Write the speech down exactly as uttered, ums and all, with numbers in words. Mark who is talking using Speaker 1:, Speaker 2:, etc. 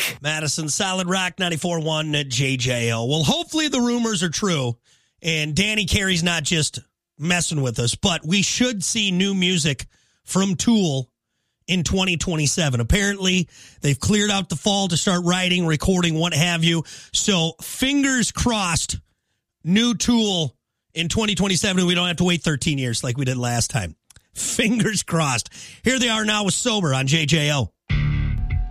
Speaker 1: Madison, Solid Rock ninety-four point one at J J O. Well, hopefully the rumors are true, and Danny Carey's not just messing with us, but we should see new music from Tool in twenty twenty-seven. Apparently, they've cleared out the fall to start writing, recording, what have you. So, fingers crossed, new Tool in twenty twenty-seven, we don't have to wait thirteen years like we did last time. Fingers crossed. Here they are now with Sober on J J O.